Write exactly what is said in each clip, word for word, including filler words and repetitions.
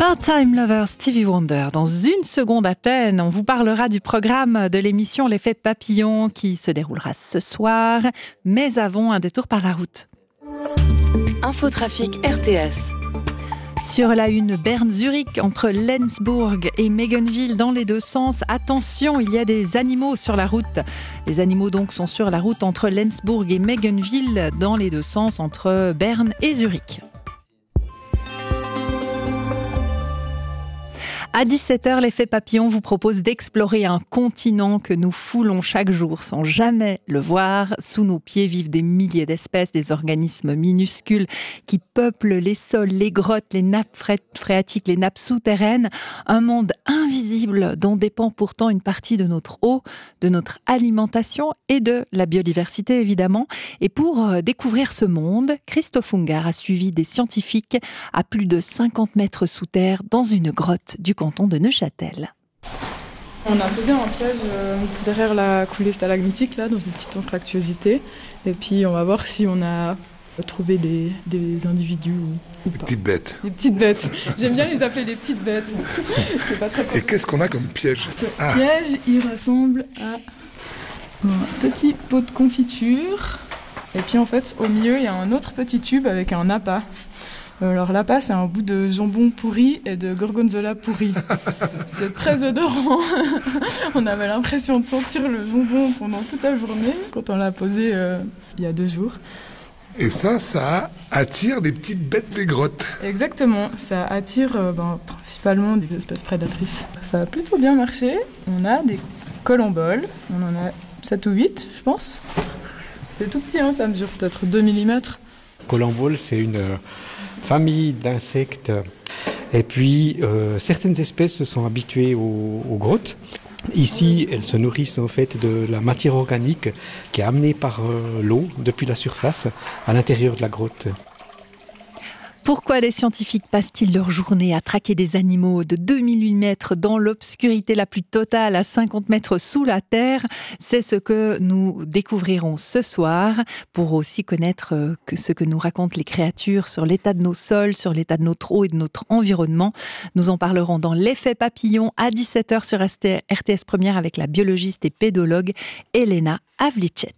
Part-Time Lover, Stevie Wonder. Dans une seconde à peine, on vous parlera du programme de l'émission L'Effet Papillon qui se déroulera ce soir. Mais avant, un détour par la route. Infotrafic R T S. Sur la une, Berne-Zurich, entre Lenzburg et Meggenville, dans les deux sens. Attention, il y a des animaux sur la route. Les animaux donc sont sur la route entre Lenzburg et Meggenville, dans les deux sens, entre Berne et Zurich. À dix-sept heures, l'Effet Papillon vous propose d'explorer un continent que nous foulons chaque jour sans jamais le voir. Sous nos pieds vivent des milliers d'espèces, des organismes minuscules qui peuplent les sols, les grottes, les nappes phréatiques, les nappes souterraines. Un monde invisible dont dépend pourtant une partie de notre eau, de notre alimentation et de la biodiversité évidemment. Et pour découvrir ce monde, Christophe Ungar a suivi des scientifiques à plus de cinquante mètres sous terre dans une grotte du canton de Neuchâtel. On a posé un piège euh, derrière la coulée stalagmitique, là, dans une petite anfractuosité. Et puis on va voir si on a trouvé des, des individus ou, ou des pas. petites bêtes. Des petites bêtes. J'aime bien les appeler des petites bêtes. C'est pas très Et qu'est-ce qu'on a comme piège? Ce ah. piège, il ressemble à un petit pot de confiture. Et puis en fait, au milieu, il y a un autre petit tube avec un appât. Alors l'appât, c'est un bout de jambon pourri et de gorgonzola pourri. C'est très odorant. On avait l'impression de sentir le jambon pendant toute la journée quand on l'a posé euh, il y a deux jours. Et ça, ça attire les petites bêtes des grottes. Exactement, ça attire euh, ben, principalement des espèces prédatrices. Ça a plutôt bien marché. On a des colamboles, on en a sept ou huit, je pense. C'est tout petit, hein, ça mesure peut-être deux millimètres. Colambole, c'est une famille d'insectes. Et puis, euh, certaines espèces se sont habituées aux, aux grottes. Ici, elles se nourrissent en fait de la matière organique qui est amenée par euh, l'eau depuis la surface à l'intérieur de la grotte. Pourquoi les scientifiques passent-ils leur journée à traquer des animaux de deux mille huit mètres dans l'obscurité la plus totale à cinquante mètres sous la terre? C'est ce que nous découvrirons ce soir pour aussi connaître que ce que nous racontent les créatures sur l'état de nos sols, sur l'état de notre eau et de notre environnement. Nous en parlerons dans l'Effet Papillon à dix-sept heures sur R T S Première avec la biologiste et pédologue Elena Havlicek.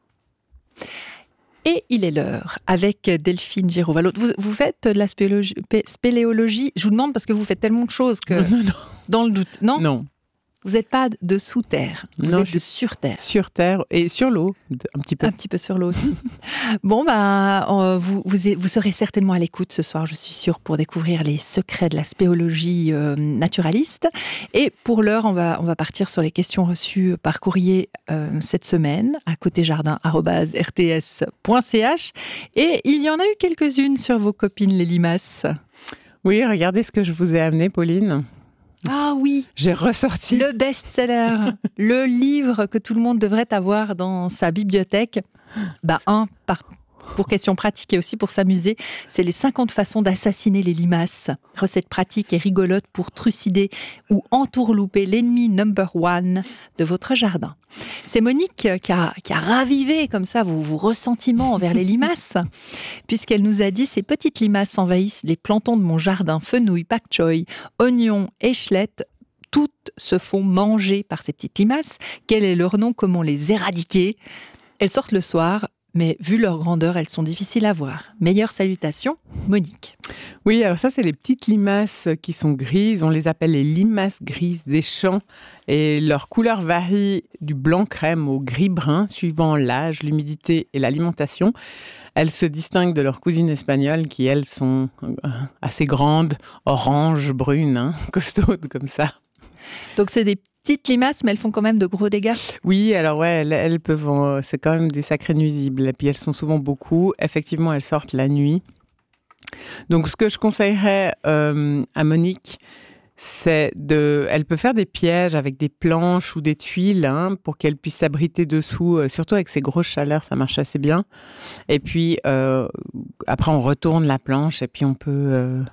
Et il est l'heure, avec Delphine Giraud-Vallot. Vous, vous faites de la spéléologie, spéléologie. Je vous demande parce que vous faites tellement de choses que... Non, non, non. Dans le doute. Non, non. Vous n'êtes pas de sous-terre, vous non, êtes de sur-terre. Sur terre et sur l'eau, un petit peu. Un petit peu sur l'eau aussi. Bon, bah, vous, vous, vous serez certainement à l'écoute ce soir, je suis sûre, pour découvrir les secrets de la spéléologie euh, naturaliste. Et pour l'heure, on va, on va partir sur les questions reçues par courrier euh, cette semaine, à côté jardin arobase r t s point c h. Et il y en a eu quelques-unes sur vos copines les limaces. Oui, regardez ce que je vous ai amené, Pauline. Ah oui, j'ai ressorti le best-seller, le livre que tout le monde devrait avoir dans sa bibliothèque. Bah un par pour question pratique et aussi pour s'amuser, c'est les cinquante façons d'assassiner les limaces. Recette pratique et rigolote pour trucider ou entourlouper l'ennemi number one de votre jardin. C'est Monique qui a, qui a ravivé comme ça vos, vos ressentiments envers les limaces, puisqu'elle nous a dit « Ces petites limaces envahissent les plantons de mon jardin, fenouil, pak choy, oignons, échelettes, toutes se font manger par ces petites limaces. Quel est leur nom? Comment les éradiquer ?» Elles sortent le soir, mais vu leur grandeur, elles sont difficiles à voir. Meilleures salutations, Monique. Oui, alors ça, c'est les petites limaces qui sont grises. On les appelle les limaces grises des champs. Et leur couleur varie du blanc crème au gris brun, suivant l'âge, l'humidité et l'alimentation. Elles se distinguent de leurs cousines espagnoles qui, elles, sont assez grandes, orange, brunes, hein, costaudes comme ça. Donc c'est des petites limaces, mais elles font quand même de gros dégâts. Oui, alors ouais, elles, elles peuvent, euh, c'est quand même des sacrés nuisibles. Et puis elles sont souvent beaucoup. Effectivement, elles sortent la nuit. Donc ce que je conseillerais euh, à Monique, c'est de, elle peut faire des pièges avec des planches ou des tuiles hein, pour qu'elle puisse s'abriter dessous. Euh, surtout avec ces grosses chaleurs, ça marche assez bien. Et puis euh, après, on retourne la planche et puis on peut. Euh,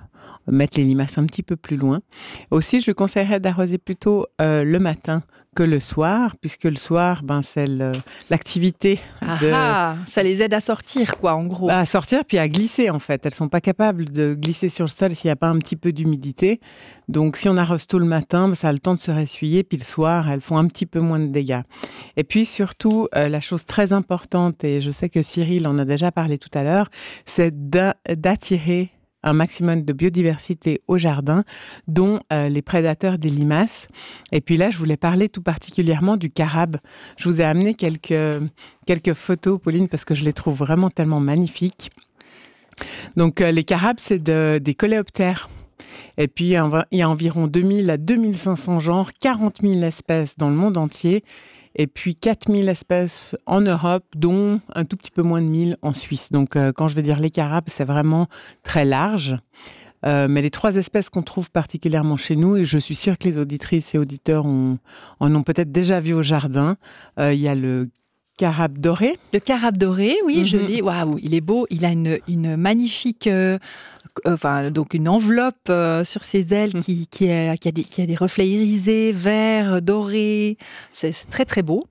mettre les limaces un petit peu plus loin. Aussi, je lui conseillerais d'arroser plutôt euh, le matin que le soir, puisque le soir, ben, c'est le, l'activité de... Ah, ça les aide à sortir, quoi, en gros. À sortir, puis à glisser, en fait. Elles sont pas capables de glisser sur le sol s'il n'y a pas un petit peu d'humidité. Donc, si on arrose tôt le matin, ben, ça a le temps de se ressuyer, puis le soir, elles font un petit peu moins de dégâts. Et puis, surtout, euh, la chose très importante, et je sais que Cyril en a déjà parlé tout à l'heure, c'est d'a- d'attirer un maximum de biodiversité au jardin, dont euh, les prédateurs des limaces. Et puis là, je voulais parler tout particulièrement du carabe. Je vous ai amené quelques, quelques photos, Pauline, parce que je les trouve vraiment tellement magnifiques. Donc, euh, les carabes, c'est de, des coléoptères. Et puis, il y a environ deux mille à deux mille cinq cents genres, quarante mille espèces dans le monde entier. Et puis quatre mille espèces en Europe, dont un tout petit peu moins de mille en Suisse. Donc, euh, quand je vais dire les carabes, c'est vraiment très large. Euh, mais les trois espèces qu'on trouve particulièrement chez nous, et je suis sûre que les auditrices et auditeurs ont, en ont peut-être déjà vu au jardin, euh, il y a le carabe doré. Le carabe doré, oui, Mhm. je l'ai. Waouh, il est beau. Il a une, une magnifique, euh, enfin, donc une enveloppe euh, sur ses ailes Mhm. qui, qui, a, qui, a des, qui a des reflets irisés, verts, dorés. C'est, c'est très, très beau.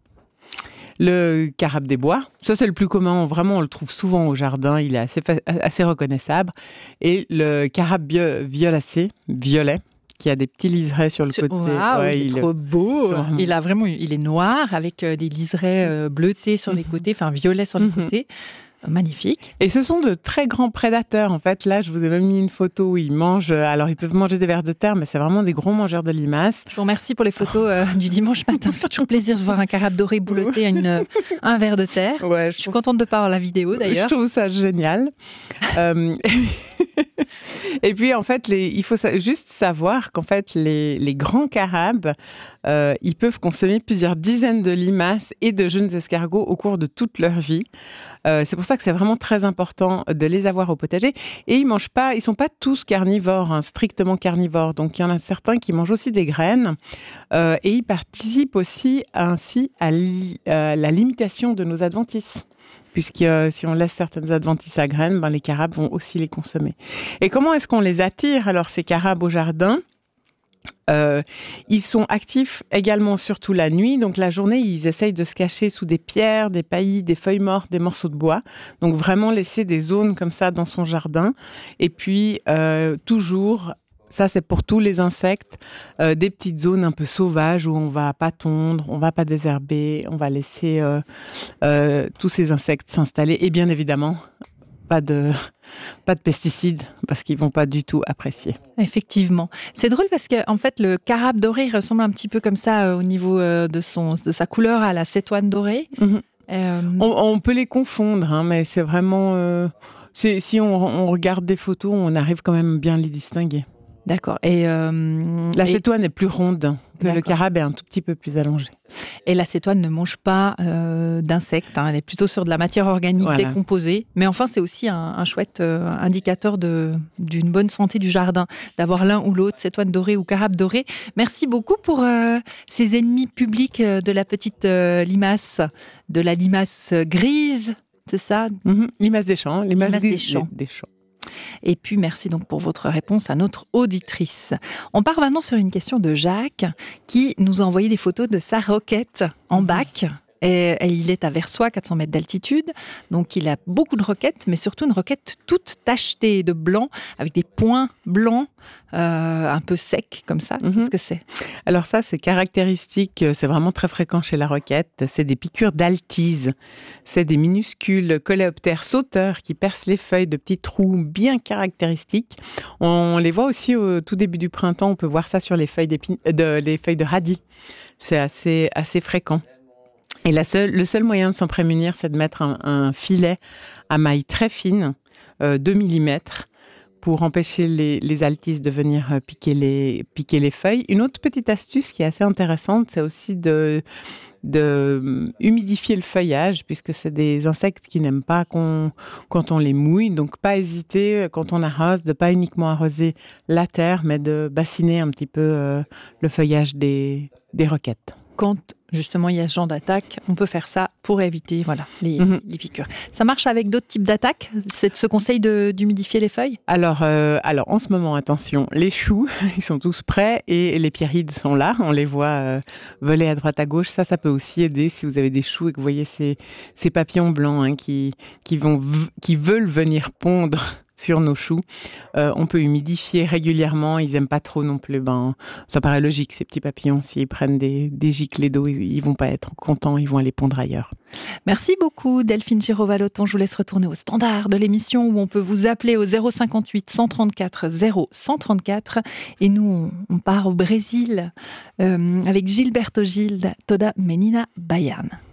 Le carabe des bois, ça c'est le plus commun, vraiment on le trouve souvent au jardin, il est assez, fa- assez reconnaissable. Et le carabe bio- violacé, violet, qui a des petits liserés sur le Sur- côté. Waouh, Ouais, il est il est- trop beau. c'est vraiment- Il a vraiment, il est noir avec euh, des liserés euh, bleutés sur les Mhm. côtés, enfin violets sur les Mhm. côtés. Magnifique. Et ce sont de très grands prédateurs. En fait, là, je vous ai même mis une photo où ils mangent. Alors, ils peuvent manger des vers de terre, mais c'est vraiment des gros mangeurs de limaces. Je vous remercie pour les photos euh, du dimanche matin. Ça fait toujours plaisir de voir un carabe doré boulotter à une, un ver de terre. Ouais, Je suis contente de ne pas avoir la vidéo d'ailleurs. Je trouve ça génial. euh, et puis, en fait, les, il faut sa- juste savoir qu'en fait, les, les grands carabes, euh, ils peuvent consommer plusieurs dizaines de limaces et de jeunes escargots au cours de toute leur vie. Euh, c'est pour ça que c'est vraiment très important de les avoir au potager. Et ils mangent pas, ils sont pas tous carnivores, hein, strictement carnivores. Donc, il y en a certains qui mangent aussi des graines. Euh, et ils participent aussi ainsi à li- euh, la limitation de nos adventices. Puisque euh, si on laisse certaines adventices à graines, ben, les carabes vont aussi les consommer. Et comment est-ce qu'on les attire, alors, ces carabes au jardin ? Euh, ils sont actifs également, surtout la nuit. Donc, la journée, ils essayent de se cacher sous des pierres, des paillis, des feuilles mortes, des morceaux de bois. Donc, vraiment laisser des zones comme ça dans son jardin. Et puis, euh, toujours... Ça, c'est pour tous les insectes, euh, des petites zones un peu sauvages où on va pas tondre, on va pas désherber, on va laisser euh, euh, tous ces insectes s'installer. Et bien évidemment, pas de, pas de pesticides parce qu'ils vont pas du tout apprécier. Effectivement. C'est drôle parce que en fait, le carabe doré il ressemble un petit peu comme ça euh, au niveau euh, de, son, de sa couleur à la cétoine dorée. Mm-hmm. Euh, On, on peut les confondre, hein, mais c'est vraiment... Euh, c'est, si on, on regarde des photos, on arrive quand même bien à les distinguer. D'accord. Et euh, La et, cétoine est plus ronde, que D'accord. le carabe est un tout petit peu plus allongé. et la cétoine ne mange pas euh, d'insectes. Hein, elle est plutôt sur de la matière organique Voilà. décomposée. Mais enfin, c'est aussi un, un chouette euh, indicateur de, d'une bonne santé du jardin, d'avoir l'un ou l'autre, cétoine dorée ou carabe doré. Merci beaucoup pour euh, ces ennemis publics euh, de la petite euh, limace, de la limace grise. C'est ça. Mm-hmm. Limace des champs. Limace, Limace des, des champs. Des, des champs. Et puis, merci donc pour votre réponse à notre auditrice. On part maintenant sur une question de Jacques qui nous a envoyé des photos de sa roquette en bac. Et, et il est à Versoix, quatre cents mètres d'altitude. Donc, il a beaucoup de roquettes, mais surtout une roquette toute tachetée de blanc, avec des points blancs, euh, un peu secs comme ça. Mhm. Qu'est-ce que c'est ? Alors ça, c'est caractéristique, c'est vraiment très fréquent chez la roquette. C'est des piqûres d'altise. C'est des minuscules coléoptères sauteurs qui percent les feuilles de petits trous bien caractéristiques. On les voit aussi au tout début du printemps. On peut voir ça sur les feuilles, de, les feuilles de radis. C'est assez, assez fréquent. Et la seule, le seul moyen de s'en prémunir, c'est de mettre un, un filet à maille très fine, euh, deux millimètres, pour empêcher les, les altises de venir euh, piquer les, piquer les feuilles. Une autre petite astuce qui est assez intéressante, c'est aussi de, de humidifier le feuillage, puisque c'est des insectes qui n'aiment pas qu'on, quand on les mouille. Donc, pas hésiter, quand on arrose, de pas uniquement arroser la terre, mais de bassiner un petit peu euh, le feuillage des, des roquettes. quand justement il y a ce genre d'attaque, on peut faire ça pour éviter voilà, les, Mhm. les piqûres. Ça marche avec d'autres types d'attaques? C'est ce conseil de, d'humidifier les feuilles? Alors, euh, alors, en ce moment, attention, les choux, ils sont tous prêts et les pierrides sont là. On les voit euh, voler à droite à gauche. Ça, ça peut aussi aider si vous avez des choux et que vous voyez ces, ces papillons blancs hein, qui, qui, vont, v- qui veulent venir pondre sur nos choux. Euh, on peut humidifier régulièrement. Ils n'aiment pas trop non plus. Ben, ça paraît logique, ces petits papillons. S'ils prennent des, des giclées d'eau, ils, ils vont pas être contents. Ils vont aller pondre ailleurs. Merci beaucoup Delphine Giraud-Vallotton. Je vous laisse retourner au standard de l'émission où on peut vous appeler au zéro cinquante-huit cent trente-quatre zéro cent trente-quatre. Et nous, on, on part au Brésil euh, avec Gilberto Gil, Toda Menina Baiana.